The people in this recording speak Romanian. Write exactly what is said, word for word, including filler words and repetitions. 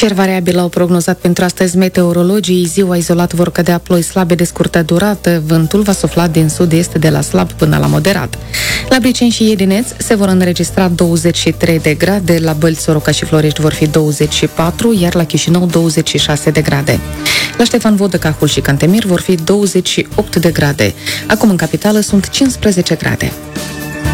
Cer variabil au prognozat pentru astăzi meteorologii. Ziua izolat vor cădea ploi slabe de scurtă durată. Vântul va sufla din sud-est de la slab până la moderat. La Briceni și Iedineț se vor înregistra douăzeci și trei de grade, la Bălți, Soroca și Florești vor fi douăzeci și patru, iar la Chișinău douăzeci și șase de grade. La Ștefan Vodă, Cahul și Cantemir vor fi douăzeci și opt de grade. Acum în capitală sunt cincisprezece grade.